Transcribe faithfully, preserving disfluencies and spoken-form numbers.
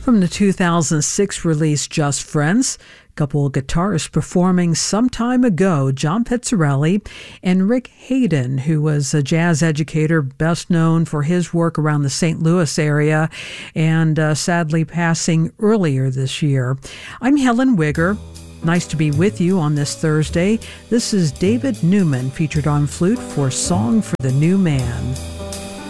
From the two thousand six release Just Friends, a couple of guitarists performing some time ago, John Pizzarelli and Rick Hayden, who was a jazz educator best known for his work around the Saint Louis area and uh, sadly passing earlier this year. I'm Helen Wigger. Nice to be with you on this Thursday. This is David Newman featured on flute for Song for the New Man.